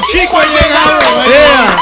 Chico ha llegado.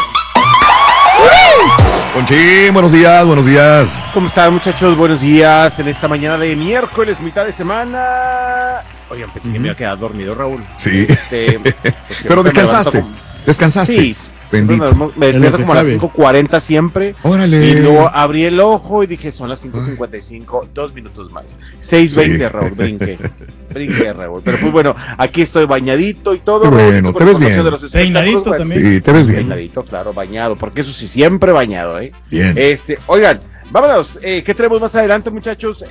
Ponchín, buenos días. ¿Cómo están, muchachos? Buenos días. En esta mañana de miércoles, mitad de semana. Oigan, pensé que me iba a quedar dormido, Raúl. Sí. Pues, Pero descansaste. ¿Descansaste? Sí. Bendito. Me despierto como a las 5:40 siempre. Órale. Y luego abrí el ojo y dije, son las 5:55, 2 minutos más. 6:20, sí. Raúl, brinqué, Raúl. Pero pues bueno, aquí estoy bañadito y todo. Qué bueno, te ves bien. Peinadito también. Sí, te ves bien. Peinadito, claro, bañado, porque eso sí, siempre bañado, ¿eh? Bien. Oigan, vámonos. ¿Qué tenemos más adelante, muchachos?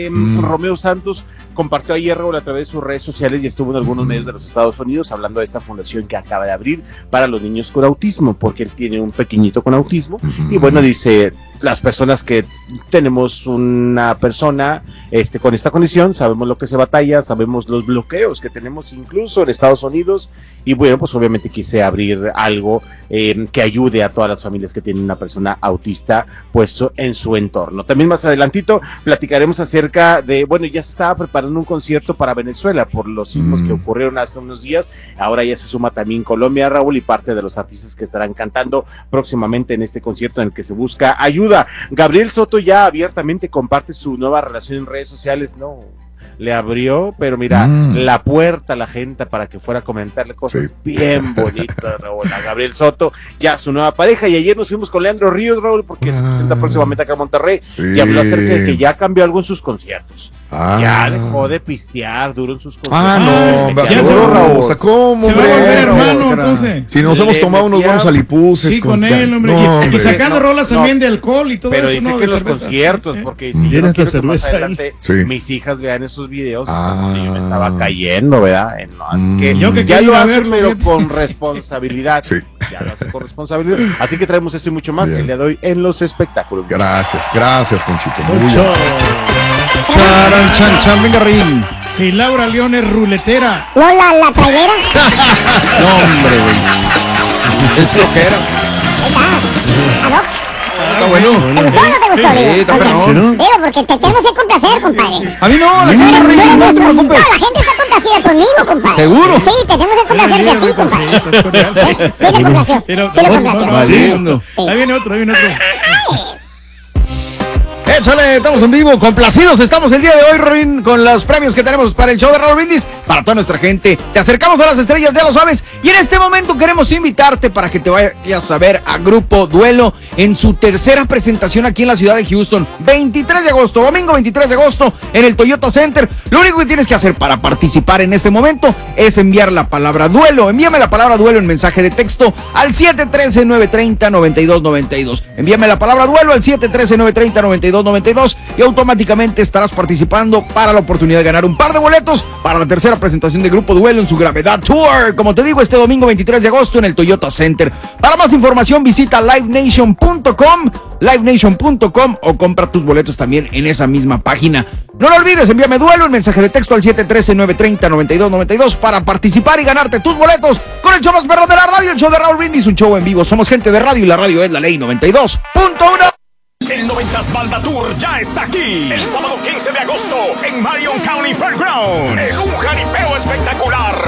Romeo Santos compartió ayer, Raúl, a través de sus redes sociales y estuvo en algunos medios de los Estados Unidos hablando de esta fundación que acaba de abrir para los niños con autismo, porque él tiene un pequeñito con autismo. Y bueno, dice, las personas que tenemos una persona con esta condición, sabemos lo que se batalla, sabemos los bloqueos que tenemos incluso en Estados Unidos, y bueno, pues obviamente quise abrir algo que ayude a todas las familias que tienen una persona autista pues en su entorno. También más adelantito platicaremos acerca de, bueno, ya se estaba preparando un concierto para Venezuela por los sismos que ocurrieron hace unos días, ahora ya se suma también Colombia, Raúl, y parte de los artistas que estarán cantando próximamente en este concierto en el que se busca ayuda. Gabriel Soto ya abiertamente comparte su nueva relación en redes sociales, no, le abrió, pero mira, la puerta a la gente para que fuera a comentarle cosas bien bonitas, Raúl, a Gabriel Soto, ya su nueva pareja, y ayer nos fuimos con Leandro Ríos, Raúl, porque se presenta próximamente acá en Monterrey, y habló acerca de que ya cambió algo en sus conciertos. Ya dejó de pistear duro en sus conciertos. Ya seguro, Raúl. ¿Cómo, hombre? Se va a volver hermano, entonces. Si nos hemos tomado unos buenos alipuses. Sí, con él, hombre. Y sacando rolas también de alcohol y todo pero eso. Pero dice que los conciertos, porque si yo no quiero que más adelante mis hijas vean esos videos, yo me estaba cayendo, ¿verdad? Así que ya lo hace, pero con responsabilidad. Sí. Ya lo hace con responsabilidad. Así que traemos esto y mucho más el día de hoy en los espectáculos. Gracias, Ponchito. Mucho. Charan, chan, chan, venga, Rin. Si Laura León es ruletera. ¿No la trailera? No, hombre, güey. Es troquera. Está bueno. ¿Te gustó o no te gustó, Sí, está perrón. Digo, porque te tenemos que complacer, compadre. A mí no, la gente no te preocupes. No, la gente está complacida conmigo, compadre. ¿Seguro? Sí, te tenemos que complacer a ti, compadre. Sí, le complació. Ahí viene otro. Échale, estamos en vivo, complacidos estamos el día de hoy, Robin, con los premios que tenemos para el show de Raúl Brindis, para toda nuestra gente. Te acercamos a las estrellas, ya lo sabes, y en este momento queremos invitarte para que te vayas a ver a Grupo Duelo en su tercera presentación aquí en la ciudad de Houston, 23 de agosto, domingo 23 de agosto, en el Toyota Center. Lo único que tienes que hacer para participar en este momento es enviar la palabra duelo. Envíame la palabra duelo en mensaje de texto al 713-930-9292. Envíame la palabra duelo al 713-930-9292 y automáticamente estarás participando para la oportunidad de ganar un par de boletos para la tercera presentación de Grupo Duelo en su Gravedad Tour. Como te digo, este domingo 23 de agosto en el Toyota Center. Para más información visita livenation.com o compra tus boletos también en esa misma página. No lo olvides, envíame duelo en mensaje de texto al 713-930-9292 para participar y ganarte tus boletos con el show más perro de la radio, el show de Raúl Brindis, un show en vivo. Somos gente de radio y la radio es la ley 92.1. El 90s Banda Tour ya está aquí. El sábado 15 de agosto en Marion County Fairgrounds. En un jaripeo espectacular.